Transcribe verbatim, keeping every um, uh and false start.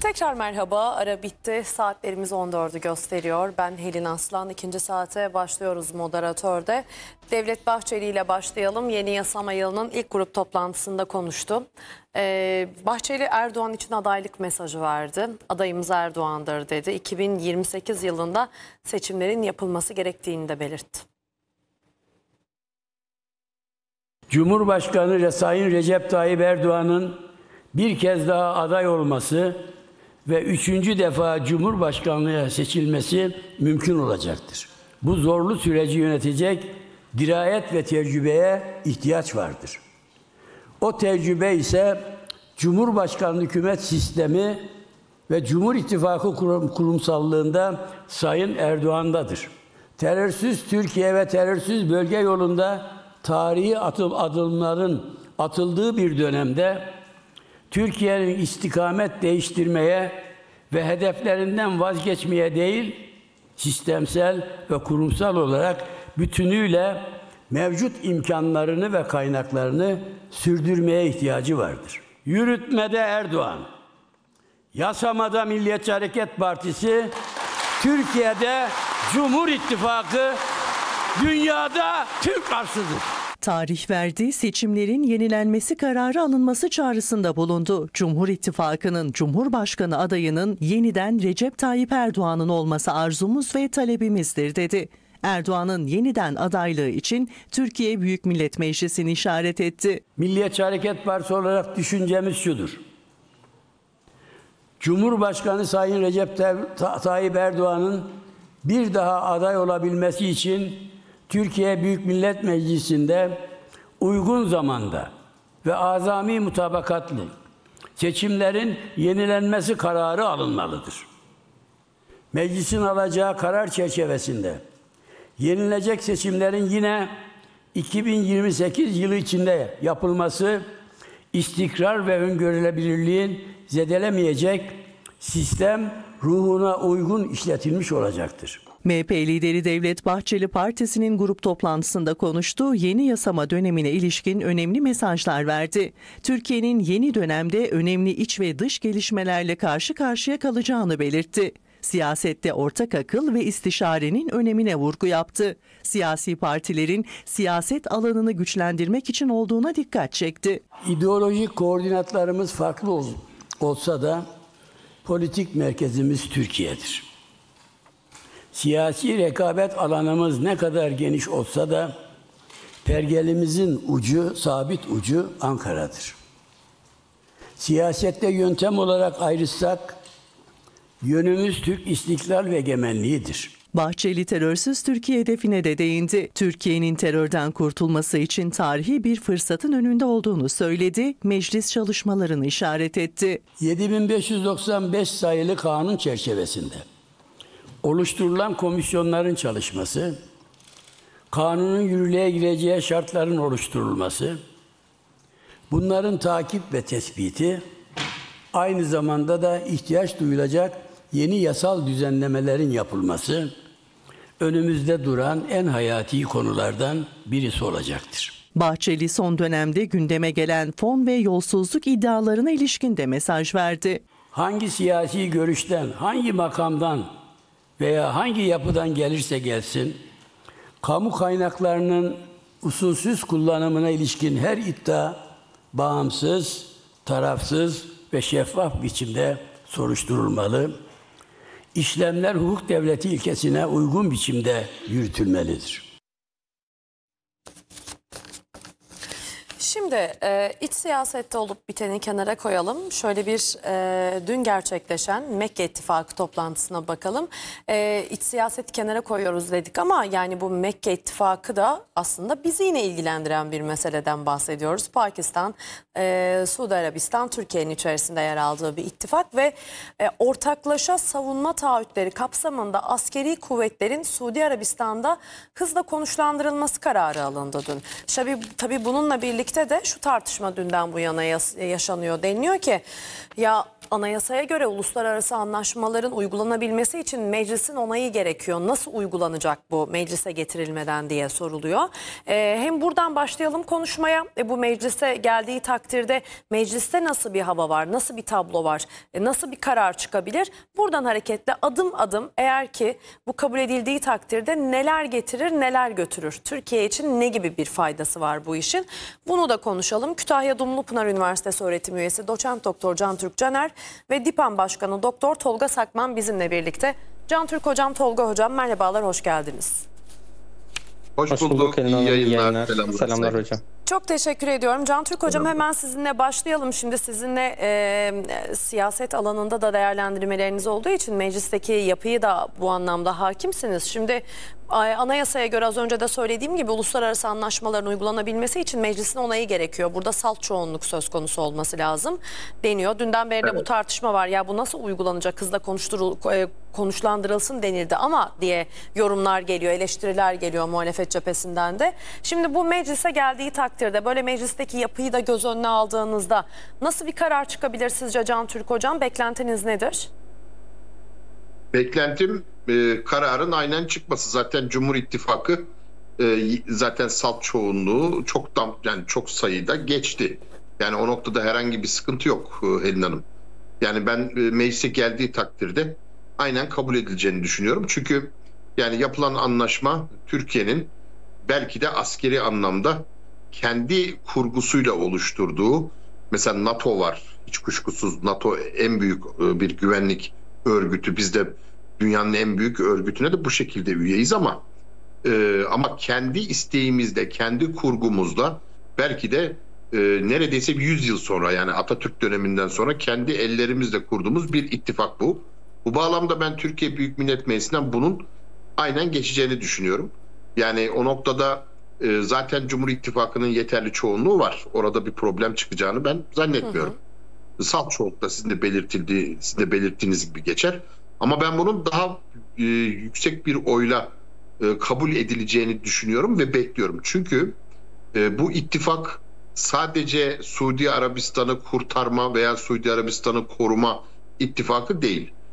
Tekrar merhaba. Ara bitti. Saatlerimiz on dördü gösteriyor. Ben Helin Aslan. İkinci saate başlıyoruz moderatörde. Devlet Bahçeli ile başlayalım. Yeni yasama yılının ilk grup toplantısında konuştu. Ee, Bahçeli Erdoğan için adaylık mesajı verdi. Adayımız Erdoğan'dır dedi. iki bin yirmi sekiz yılında seçimlerin yapılması gerektiğini de belirtti. Cumhurbaşkanı Sayın Recep Tayyip Erdoğan'ın bir kez daha aday olması ve üçüncü defa Cumhurbaşkanlığına seçilmesi mümkün olacaktır. Bu zorlu süreci yönetecek dirayet ve tecrübeye ihtiyaç vardır. O tecrübe ise Cumhurbaşkanlığı hükümet sistemi ve Cumhur İttifakı kurum, kurumsallığında Sayın Erdoğan'dadır. Terörsüz Türkiye ve terörsüz bölge yolunda tarihi adımların atıldığı bir dönemde Türkiye'nin istikamet değiştirmeye ve hedeflerinden vazgeçmeye değil, sistemsel ve kurumsal olarak bütünüyle mevcut imkanlarını ve kaynaklarını sürdürmeye ihtiyacı vardır. Yürütmede Erdoğan, yasamada Milliyetçi Hareket Partisi, Türkiye'de Cumhur İttifakı, dünyada Türk arsıdır. Tarih verdi, seçimlerin yenilenmesi kararı alınması çağrısında bulundu. Cumhur İttifakı'nın Cumhurbaşkanı adayının yeniden Recep Tayyip Erdoğan'ın olması arzumuz ve talebimizdir dedi. Erdoğan'ın yeniden adaylığı için Türkiye Büyük Millet Meclisi'ni işaret etti. Milliyetçi Hareket Partisi olarak düşüncemiz şudur. Cumhurbaşkanı Sayın Recep Tayyip Erdoğan'ın bir daha aday olabilmesi için Türkiye Büyük Millet Meclisi'nde uygun zamanda ve azami mutabakatlı seçimlerin yenilenmesi kararı alınmalıdır. Meclisin alacağı karar çerçevesinde yenilecek seçimlerin yine iki bin yirmi sekiz yılı içinde yapılması istikrar ve öngörülebilirliğin zedelemeyecek sistem ruhuna uygun işletilmiş olacaktır. M H P lideri Devlet Bahçeli partisinin grup toplantısında konuştu. Yeni yasama dönemine ilişkin önemli mesajlar verdi. Türkiye'nin yeni dönemde önemli iç ve dış gelişmelerle karşı karşıya kalacağını belirtti. Siyasette ortak akıl ve istişarenin önemine vurgu yaptı. Siyasi partilerin siyaset alanını güçlendirmek için olduğuna dikkat çekti. İdeolojik koordinatlarımız farklı ol, olsa da politik merkezimiz Türkiye'dir. Siyasi rekabet alanımız ne kadar geniş olsa da pergelimizin ucu, sabit ucu Ankara'dır. Siyasette yöntem olarak ayrışsak yönümüz Türk istiklal ve egemenliğidir. Bahçeli terörsüz Türkiye hedefine de değindi. Türkiye'nin terörden kurtulması için tarihi bir fırsatın önünde olduğunu söyledi, meclis çalışmalarını işaret etti. yedi bin beş yüz doksan beş sayılı kanun çerçevesinde oluşturulan komisyonların çalışması, kanunun yürürlüğe gireceği şartların oluşturulması, bunların takip ve tespiti, aynı zamanda da ihtiyaç duyulacak yeni yasal düzenlemelerin yapılması, önümüzde duran en hayati konulardan birisi olacaktır. Bahçeli son dönemde gündeme gelen fon ve yolsuzluk iddialarına ilişkin de mesaj verdi. Hangi siyasi görüşten, hangi makamdan veya hangi yapıdan gelirse gelsin, kamu kaynaklarının usulsüz kullanımına ilişkin her iddia bağımsız, tarafsız ve şeffaf biçimde soruşturulmalı. İşlemler hukuk devleti ilkesine uygun biçimde yürütülmelidir. Şimdi e, iç siyasette olup biteni kenara koyalım. Şöyle bir e, dün gerçekleşen Mekke İttifakı toplantısına bakalım. E, iç siyaseti kenara koyuyoruz dedik ama yani bu Mekke İttifakı da aslında bizi yine ilgilendiren bir meseleden bahsediyoruz. Pakistan, e, Suudi Arabistan, Türkiye'nin içerisinde yer aldığı bir ittifak ve e, ortaklaşa savunma taahhütleri kapsamında askeri kuvvetlerin Suudi Arabistan'da hızla konuşlandırılması kararı alındı dün. Tabii, tabii bununla birlikte mecliste de şu tartışma dünden bu yana yas- yaşanıyor. Deniliyor ki ya anayasaya göre uluslararası anlaşmaların uygulanabilmesi için meclisin onayı gerekiyor. Nasıl uygulanacak bu meclise getirilmeden diye soruluyor. Ee, hem buradan başlayalım konuşmaya. E, bu meclise geldiği takdirde mecliste nasıl bir hava var, nasıl bir tablo var, e, nasıl bir karar çıkabilir? Buradan hareketle adım adım eğer ki bu kabul edildiği takdirde neler getirir, neler götürür? Türkiye için ne gibi bir faydası var bu işin? Bunu da konuşalım. Kütahya Dumlupınar Üniversitesi öğretim üyesi doçent doktor Cantürk Caner ve DİPAM Başkanı Doktor Tolga Sakman bizimle birlikte. Cantürk Hocam, Tolga Hocam merhabalar, hoş geldiniz. Hoş, Hoş bulduk. bulduk Elin İyi Hanım, iyi yayınlar. yayınlar. Selamlar, Selamlar sayın. hocam. Çok teşekkür ediyorum. Cantürk Hocam, hemen sizinle başlayalım. Şimdi sizinle e, siyaset alanında da değerlendirmeleriniz olduğu için meclisteki yapıyı da bu anlamda hakimsiniz. Şimdi anayasaya göre az önce de söylediğim gibi uluslararası anlaşmaların uygulanabilmesi için meclisin onayı gerekiyor. Burada salt çoğunluk söz konusu olması lazım deniyor. Dünden beri de Evet. bu tartışma var. Ya bu nasıl uygulanacak, hızla konuşturul, e, konuşlandırılsın denildi ama diye yorumlar geliyor, eleştiriler geliyor muhalefet cephesinden de. Şimdi bu meclise geldiği takdirde böyle meclisteki yapıyı da göz önüne aldığınızda nasıl bir karar çıkabilir sizce Cantürk Hocam? Beklentiniz nedir? Beklentim e, kararın aynen çıkması. Zaten Cumhur İttifakı e, zaten salt çoğunluğu çok tam, yani çok sayıda geçti. Yani o noktada herhangi bir sıkıntı yok e, Helin Hanım. Yani ben e, meclise geldiği takdirde aynen kabul edileceğini düşünüyorum. Çünkü yani yapılan anlaşma Türkiye'nin belki de askeri anlamda kendi kurgusuyla oluşturduğu, mesela NATO var. Hiç kuşkusuz NATO en büyük e, bir güvenlik örgütü. Biz de dünyanın en büyük örgütüne de bu şekilde üyeyiz ama e, ama kendi isteğimizde, kendi kurgumuzda belki de e, neredeyse bir yüz yıl sonra, yani Atatürk döneminden sonra kendi ellerimizle kurduğumuz bir ittifak bu. Bu bağlamda ben Türkiye Büyük Millet Meclisi'nden bunun aynen geçeceğini düşünüyorum. Yani o noktada e, zaten Cumhur İttifakı'nın yeterli çoğunluğu var. Orada bir problem çıkacağını ben zannetmiyorum. Hı hı. Salt çoğunlukla sizin de belirtildiği, sizin de belirttiğiniz gibi geçer. Ama ben bunun daha e, yüksek bir oyla e, kabul edileceğini düşünüyorum ve bekliyorum. Çünkü e, bu ittifak sadece Suudi Arabistan'ı kurtarma veya Suudi Arabistan'ı koruma ittifakı değil.